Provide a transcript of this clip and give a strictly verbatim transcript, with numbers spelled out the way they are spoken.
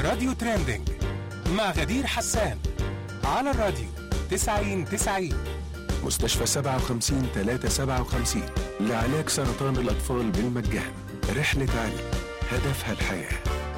راديو تريندينج مع غدير حسان على الراديو تسعين تسعين. مستشفى سبعة وخمسين ثلاثة سبعة وخمسين لعلاج سرطان الأطفال بالمجان. رحلة علم هدفها الحياة.